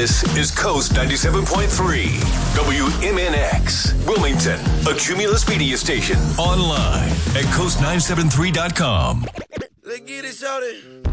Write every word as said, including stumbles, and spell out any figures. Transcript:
This is Coast ninety-seven point three, W M N X, Wilmington, a Cumulus media station. Online at coast nine seven three dot com. Let's get it, shorty.